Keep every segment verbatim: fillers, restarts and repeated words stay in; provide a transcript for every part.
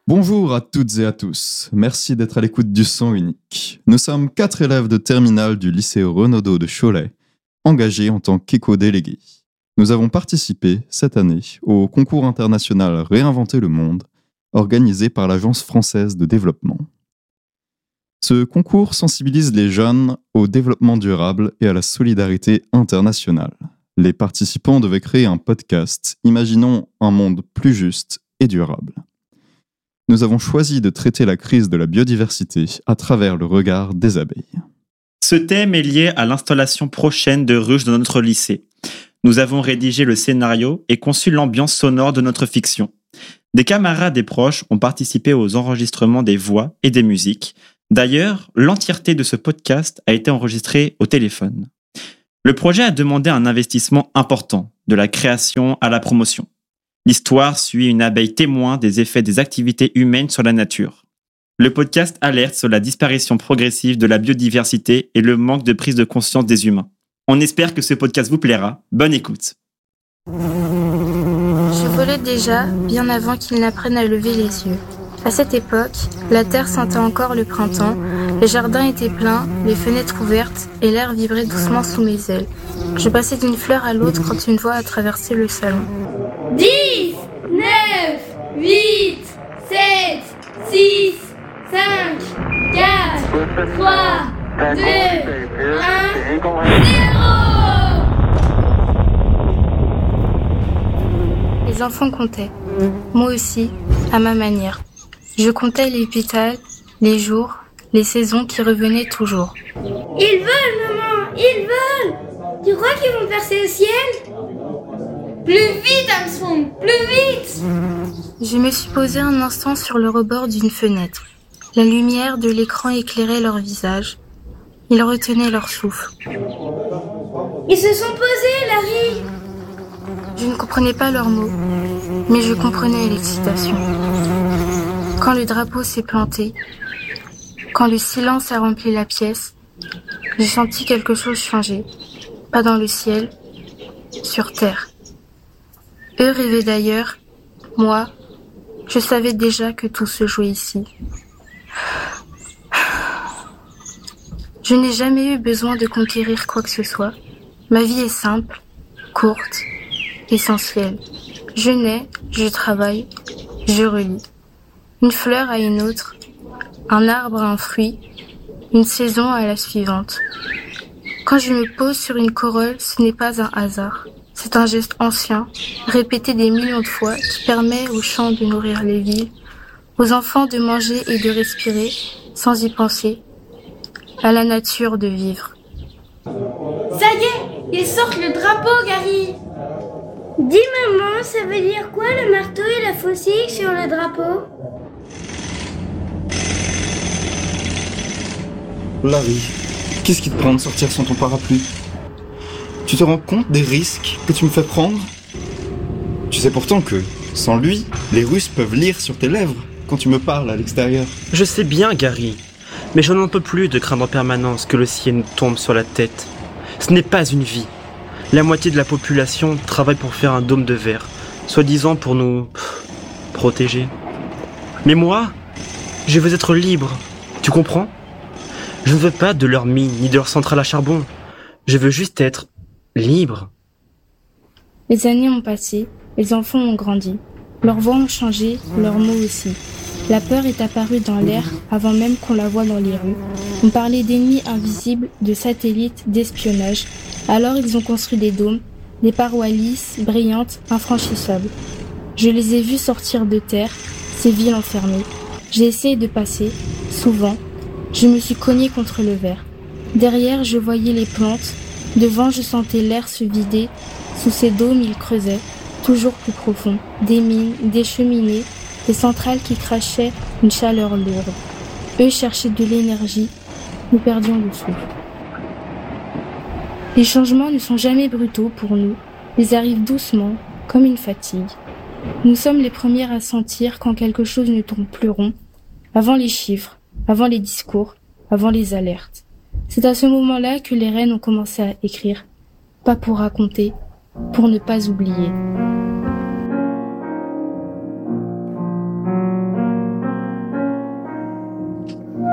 Bonjour à toutes et à tous, merci d'être à l'écoute du Son Unique. Nous sommes quatre élèves de terminale du lycée Renaudot de Cholet, engagés en tant qu'éco-délégués. Nous avons participé cette année au concours international Réinventer le monde, organisé par l'Agence française de développement. Ce concours sensibilise les jeunes au développement durable et à la solidarité internationale. Les participants devaient créer un podcast « Imaginons un monde plus juste et durable ». Nous avons choisi de traiter la crise de la biodiversité à travers le regard des abeilles. Ce thème est lié à l'installation prochaine de ruches dans notre lycée. Nous avons rédigé le scénario et conçu l'ambiance sonore de notre fiction. Des camarades et proches ont participé aux enregistrements des voix et des musiques. D'ailleurs, l'entièreté de ce podcast a été enregistrée au téléphone. Le projet a demandé un investissement important, de la création à la promotion. L'histoire suit une abeille témoin des effets des activités humaines sur la nature. Le podcast alerte sur la disparition progressive de la biodiversité et le manque de prise de conscience des humains. On espère que ce podcast vous plaira. Bonne écoute. Je volais déjà, bien avant qu'ils n'apprennent à lever les yeux. À cette époque, la terre sentait encore le printemps, les jardins étaient pleins, les fenêtres ouvertes et l'air vibrait doucement sous mes ailes. Je passais d'une fleur à l'autre quand une voix a traversé le salon. dix, neuf, huit, sept, six, cinq, quatre, trois, deux, un, zéro. Les enfants comptaient. Moi aussi, à ma manière. Je comptais les pétales, les jours, les saisons qui revenaient toujours. Ils volent, maman, ils volent. Tu crois qu'ils vont percer le ciel ? Plus vite, Armstrong, plus vite. Je me suis posée un instant sur le rebord d'une fenêtre. La lumière de l'écran éclairait leur visage. Ils retenaient leur souffle. Ils se sont posés, Larry. Je ne comprenais pas leurs mots, mais je comprenais l'excitation. Quand le drapeau s'est planté, quand le silence a rempli la pièce, j'ai senti quelque chose changer. Pas dans le ciel, sur terre. Eux rêvaient d'ailleurs, moi, je savais déjà que tout se jouait ici. Je n'ai jamais eu besoin de conquérir quoi que ce soit. Ma vie est simple, courte, essentielle. Je nais, je travaille, je relis. Une fleur à une autre, un arbre à un fruit, une saison à la suivante. Quand je me pose sur une corolle, ce n'est pas un hasard. C'est un geste ancien, répété des millions de fois, qui permet aux champs de nourrir les villes, aux enfants de manger et de respirer, sans y penser, à la nature de vivre. Ça y est, ils sortent le drapeau, Gary. Dis maman, ça veut dire quoi le marteau et la faucille sur le drapeau ? Larry, qu'est-ce qui te prend de sortir sans ton parapluie ? Tu te rends compte des risques que tu me fais prendre ? Tu sais pourtant que, sans lui, les Russes peuvent lire sur tes lèvres quand tu me parles à l'extérieur. Je sais bien, Gary, mais je n'en peux plus de craindre en permanence que le ciel nous tombe sur la tête. Ce n'est pas une vie. La moitié de la population travaille pour faire un dôme de verre, soi-disant pour nous pff, protéger. Mais moi, je veux être libre, tu comprends ? Je ne veux pas de leur mine ni de leur centrale à charbon. Je veux juste être libre. Les années ont passé, les enfants ont grandi. Leurs voix ont changé, leurs mots aussi. La peur est apparue dans l'air avant même qu'on la voie dans les rues. On parlait d'ennemis invisibles, de satellites, d'espionnage. Alors ils ont construit des dômes, des parois lisses, brillantes, infranchissables. Je les ai vus sortir de terre, ces villes enfermées. J'ai essayé de passer, souvent. Je me suis cognée contre le verre. Derrière, je voyais les plantes. Devant, je sentais l'air se vider. Sous ces dômes, ils creusaient, toujours plus profond. Des mines, des cheminées, des centrales qui crachaient une chaleur lourde. Eux cherchaient de l'énergie. Nous perdions le souffle. Les changements ne sont jamais brutaux pour nous. Ils arrivent doucement, comme une fatigue. Nous sommes les premières à sentir quand quelque chose ne tourne plus rond, avant les chiffres, avant les discours, avant les alertes. C'est à ce moment-là que les reines ont commencé à écrire, pas pour raconter, pour ne pas oublier.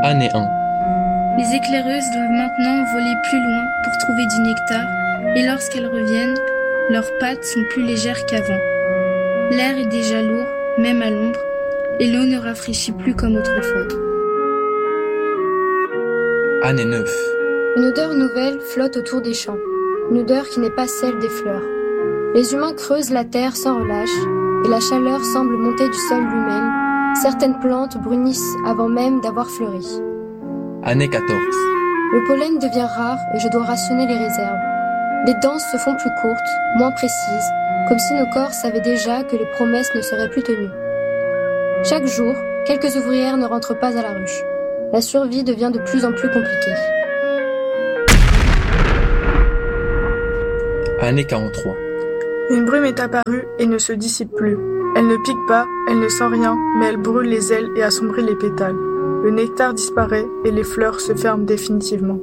Année un. Les éclaireuses doivent maintenant voler plus loin pour trouver du nectar, et lorsqu'elles reviennent, leurs pattes sont plus légères qu'avant. L'air est déjà lourd, même à l'ombre, et l'eau ne rafraîchit plus comme autrefois. Année neuf. Une odeur nouvelle flotte autour des champs, une odeur qui n'est pas celle des fleurs. Les humains creusent la terre sans relâche, et la chaleur semble monter du sol lui-même. Certaines plantes brunissent avant même d'avoir fleuri. Année quatorze. Le pollen devient rare et je dois rationner les réserves. Les danses se font plus courtes, moins précises, comme si nos corps savaient déjà que les promesses ne seraient plus tenues. Chaque jour, quelques ouvrières ne rentrent pas à la ruche. La survie devient de plus en plus compliquée. Année quarante-trois. Une brume est apparue et ne se dissipe plus. Elle ne pique pas, elle ne sent rien, mais elle brûle les ailes et assombrit les pétales. Le nectar disparaît et les fleurs se ferment définitivement.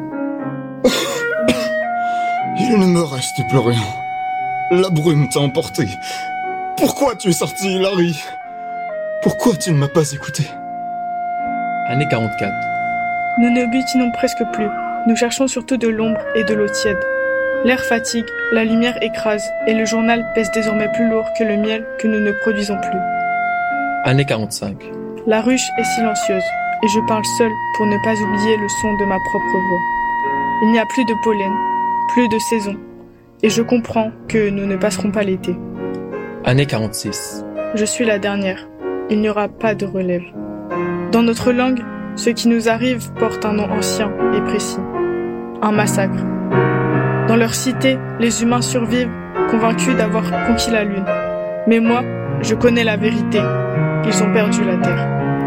Il ne me reste plus rien. La brume t'a emporté. Pourquoi tu es sorti, Hilary? Pourquoi tu ne m'as pas écouté? Année quarante-quatre. Nous ne butinons presque plus. Nous cherchons surtout de l'ombre et de l'eau tiède. L'air fatigue, la lumière écrase, et le journal pèse désormais plus lourd que le miel que nous ne produisons plus. Année quarante-cinq. La ruche est silencieuse, et je parle seul pour ne pas oublier le son de ma propre voix. Il n'y a plus de pollen, plus de saison, et je comprends que nous ne passerons pas l'été. Année quarante-six. Je suis la dernière. Il n'y aura pas de relève. Dans notre langue, ce qui nous arrive porte un nom ancien et précis. Un massacre. Dans leur cité, les humains survivent, convaincus d'avoir conquis la Lune. Mais moi, je connais la vérité. Ils ont perdu la Terre.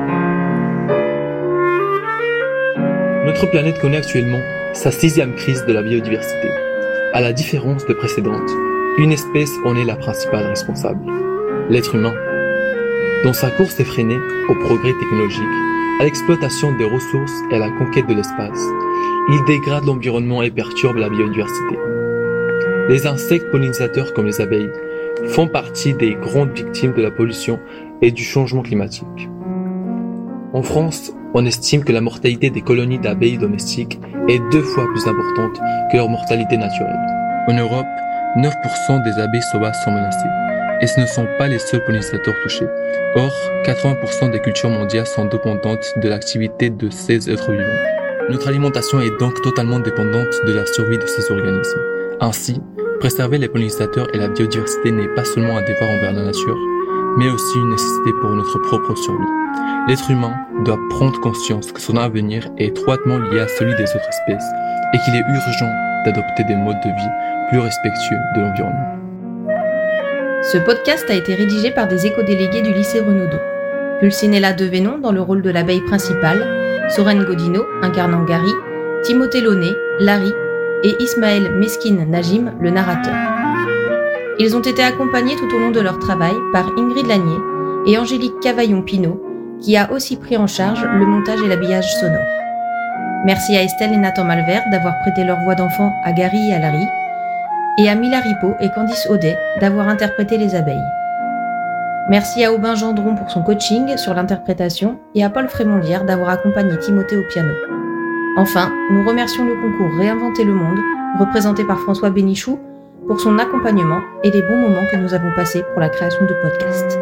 Notre planète connaît actuellement sa sixième crise de la biodiversité. À la différence de précédentes, une espèce en est la principale responsable, l'être humain. Dans sa course effrénée au progrès technologique, à l'exploitation des ressources et à la conquête de l'espace, il dégrade l'environnement et perturbe la biodiversité. Les insectes pollinisateurs comme les abeilles font partie des grandes victimes de la pollution et du changement climatique. En France, on estime que la mortalité des colonies d'abeilles domestiques est deux fois plus importante que leur mortalité naturelle. En Europe, neuf pour cent des abeilles sauvages sont menacées, et ce ne sont pas les seuls pollinisateurs touchés. Or, quatre-vingts pour cent des cultures mondiales sont dépendantes de l'activité de ces êtres vivants. Notre alimentation est donc totalement dépendante de la survie de ces organismes. Ainsi, préserver les pollinisateurs et la biodiversité n'est pas seulement un devoir envers la nature, mais aussi une nécessité pour notre propre survie. L'être humain doit prendre conscience que son avenir est étroitement lié à celui des autres espèces et qu'il est urgent d'adopter des modes de vie plus respectueux de l'environnement. Ce podcast a été rédigé par des éco-délégués du lycée Renaudot. Pulcinella Devénon dans le rôle de l'abeille principale, Soren Godino incarnant Gary, Timothée Launay, Larry et Ismaël Meskin Najim, le narrateur. Ils ont été accompagnés tout au long de leur travail par Ingrid Lanier et Angélique Cavaillon-Pinot, qui a aussi pris en charge le montage et l'habillage sonore. Merci à Estelle et Nathan Malvert d'avoir prêté leur voix d'enfant à Gary et à Larry, et à Mila Ripo et Candice Audet d'avoir interprété les abeilles. Merci à Aubin Gendron pour son coaching sur l'interprétation et à Paul Frémondière d'avoir accompagné Timothée au piano. Enfin, nous remercions le concours Réinventer le monde, représenté par François Bénichou, pour son accompagnement et les bons moments que nous avons passés pour la création du podcast.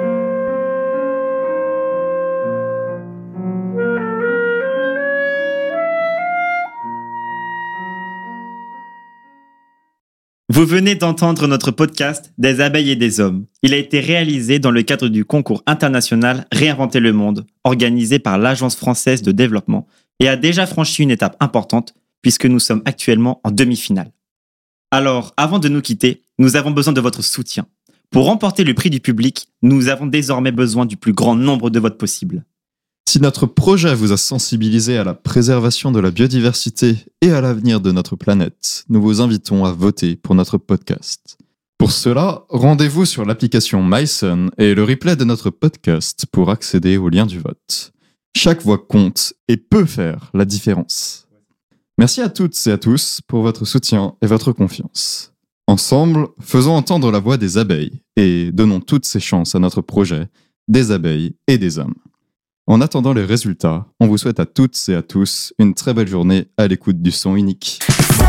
Vous venez d'entendre notre podcast Des abeilles et des hommes. Il a été réalisé dans le cadre du concours international Réinventer le monde, organisé par l'Agence française de développement, et a déjà franchi une étape importante puisque nous sommes actuellement en demi-finale. Alors, avant de nous quitter, nous avons besoin de votre soutien. Pour remporter le prix du public, nous avons désormais besoin du plus grand nombre de votes possible. Si notre projet vous a sensibilisé à la préservation de la biodiversité et à l'avenir de notre planète, nous vous invitons à voter pour notre podcast. Pour cela, rendez-vous sur l'application MySun et le replay de notre podcast pour accéder au lien du vote. Chaque voix compte et peut faire la différence. Merci à toutes et à tous pour votre soutien et votre confiance. Ensemble, faisons entendre la voix des abeilles et donnons toutes ces chances à notre projet des abeilles et des hommes. En attendant les résultats, on vous souhaite à toutes et à tous une très belle journée à l'écoute du son unique.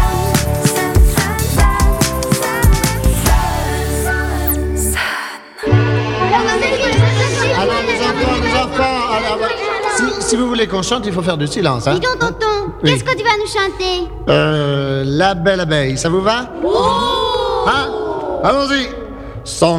Alors les enfants, les enfants, alors, si, si vous voulez qu'on chante, il faut faire du silence. Hein. Dis donc, tonton, Oui. qu'est-ce que tu vas nous chanter? Euh, La Belle Abeille, ça vous va? Oh! Hein? Allons-y. Sans